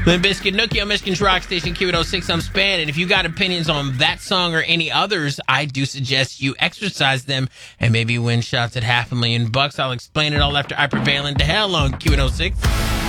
Limp Bizkit, Nookie on Michigan's Rock Station, Q106. I'm Span, and if you got opinions on that song or any others, I do suggest you exercise them and maybe win shots at $500,000. I'll explain it all after I Prevail into Hell on Q106.